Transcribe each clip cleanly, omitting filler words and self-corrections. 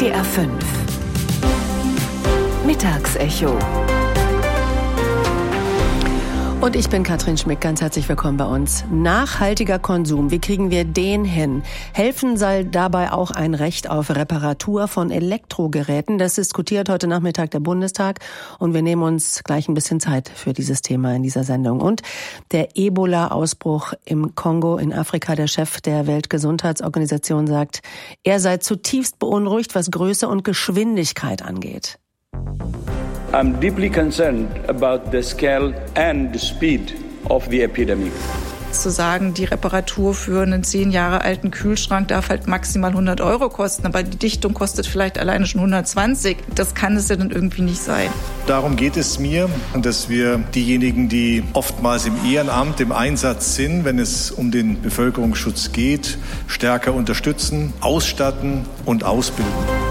NDR 5 Mittagsecho. Und ich bin Katrin Schmick, ganz herzlich willkommen bei uns. Nachhaltiger Konsum, wie kriegen wir den hin? Helfen soll dabei auch ein Recht auf Reparatur von Elektrogeräten. Das diskutiert heute Nachmittag der Bundestag und wir nehmen uns gleich ein bisschen Zeit für dieses Thema in dieser Sendung. Und der Ebola-Ausbruch im Kongo in Afrika, der Chef der Weltgesundheitsorganisation sagt, er sei zutiefst beunruhigt, was Größe und Geschwindigkeit angeht. I'm deeply concerned about the scale and the speed of the epidemic. Zu sagen, die Reparatur für einen 10 Jahre alten Kühlschrank darf halt maximal 100 € kosten, aber die Dichtung kostet vielleicht alleine schon 120. Das kann es ja dann irgendwie nicht sein. Darum geht es mir, dass wir diejenigen, die oftmals im Ehrenamt im Einsatz sind, wenn es um den Bevölkerungsschutz geht, stärker unterstützen, ausstatten und ausbilden.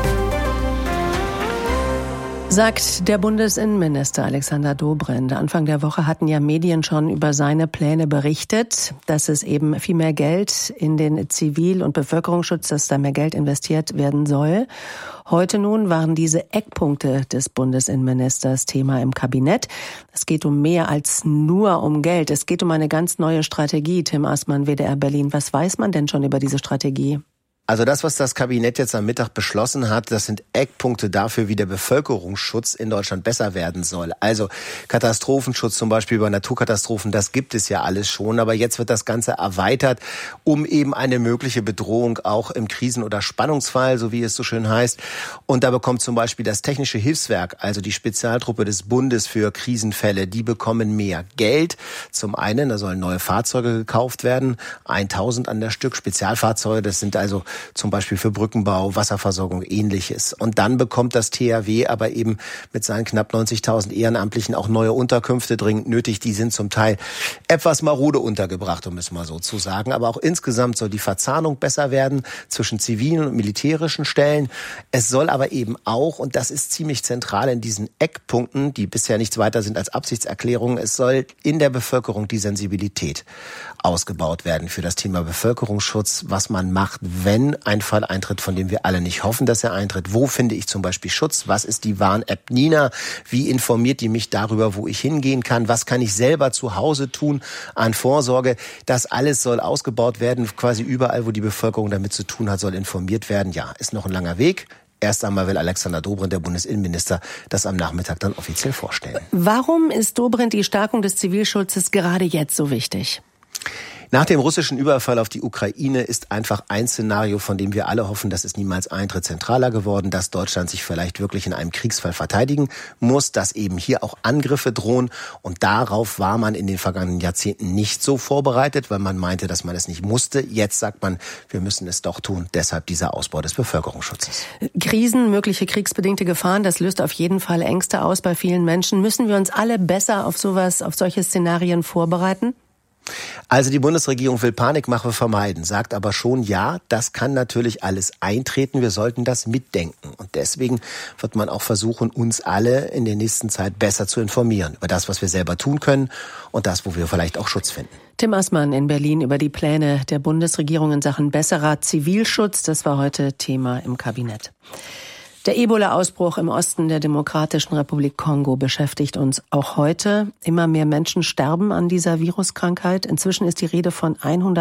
Sagt der Bundesinnenminister Alexander Dobrindt. Anfang der Woche hatten ja Medien schon über seine Pläne berichtet, dass es eben viel mehr Geld in den Zivil- und Bevölkerungsschutz, dass da mehr Geld investiert werden soll. Heute nun waren diese Eckpunkte des Bundesinnenministers Thema im Kabinett. Es geht um mehr als nur um Geld. Es geht um eine ganz neue Strategie. Tim Assmann, WDR Berlin. Was weiß man denn schon über diese Strategie? Also das, was das Kabinett jetzt am Mittag beschlossen hat, das sind Eckpunkte dafür, wie der Bevölkerungsschutz in Deutschland besser werden soll. Also Katastrophenschutz zum Beispiel bei Naturkatastrophen, das gibt es ja alles schon. Aber jetzt wird das Ganze erweitert, um eben eine mögliche Bedrohung auch im Krisen- oder Spannungsfall, so wie es so schön heißt. Und da bekommt zum Beispiel das Technische Hilfswerk, also die Spezialtruppe des Bundes für Krisenfälle, die bekommen mehr Geld. Zum einen, da sollen neue Fahrzeuge gekauft werden, 1000 an der Stück, Spezialfahrzeuge, das sind also zum Beispiel für Brückenbau, Wasserversorgung, Ähnliches. Und dann bekommt das THW aber eben mit seinen knapp 90.000 Ehrenamtlichen auch neue Unterkünfte dringend nötig. Die sind zum Teil etwas marode untergebracht, um es mal so zu sagen. Aber auch insgesamt soll die Verzahnung besser werden zwischen zivilen und militärischen Stellen. Es soll aber eben auch, und das ist ziemlich zentral in diesen Eckpunkten, die bisher nichts weiter sind als Absichtserklärungen, es soll in der Bevölkerung die Sensibilität ausgebaut werden für das Thema Bevölkerungsschutz, was man macht, wenn ein Fall eintritt, von dem wir alle nicht hoffen, dass er eintritt. Wo finde ich zum Beispiel Schutz? Was ist die Warn-App Nina? Wie informiert die mich darüber, wo ich hingehen kann? Was kann ich selber zu Hause tun an Vorsorge? Das alles soll ausgebaut werden, quasi überall, wo die Bevölkerung damit zu tun hat, soll informiert werden. Ja, ist noch ein langer Weg. Erst einmal will Alexander Dobrindt, der Bundesinnenminister, das am Nachmittag dann offiziell vorstellen. Warum ist Dobrindt die Stärkung des Zivilschutzes gerade jetzt so wichtig? Nach dem russischen Überfall auf die Ukraine ist einfach ein Szenario, von dem wir alle hoffen, dass es niemals eintritt, zentraler geworden, dass Deutschland sich vielleicht wirklich in einem Kriegsfall verteidigen muss, dass eben hier auch Angriffe drohen. Und darauf war man in den vergangenen Jahrzehnten nicht so vorbereitet, weil man meinte, dass man es nicht musste. Jetzt sagt man, wir müssen es doch tun. Deshalb dieser Ausbau des Bevölkerungsschutzes. Krisen, mögliche kriegsbedingte Gefahren, das löst auf jeden Fall Ängste aus bei vielen Menschen. Müssen wir uns alle besser auf solche Szenarien vorbereiten? Also die Bundesregierung will Panikmache vermeiden, sagt aber schon, ja, das kann natürlich alles eintreten, wir sollten das mitdenken. Und deswegen wird man auch versuchen, uns alle in der nächsten Zeit besser zu informieren über das, was wir selber tun können und das, wo wir vielleicht auch Schutz finden. Tim Assmann in Berlin über die Pläne der Bundesregierung in Sachen besserer Zivilschutz, das war heute Thema im Kabinett. Der Ebola-Ausbruch im Osten der Demokratischen Republik Kongo beschäftigt uns auch heute. Immer mehr Menschen sterben an dieser Viruskrankheit. Inzwischen ist die Rede von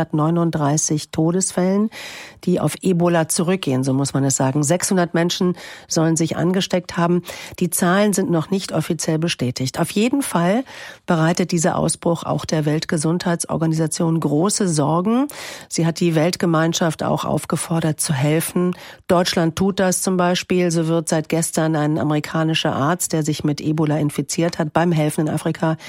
139 Todesfällen, die auf Ebola zurückgehen, so muss man es sagen. 600 Menschen sollen sich angesteckt haben. Die Zahlen sind noch nicht offiziell bestätigt. Auf jeden Fall bereitet dieser Ausbruch auch der Weltgesundheitsorganisation große Sorgen. Sie hat die Weltgemeinschaft auch aufgefordert zu helfen. Deutschland tut das zum Beispiel. So wird seit gestern ein amerikanischer Arzt, der sich mit Ebola infiziert hat, beim Helfen in Afrika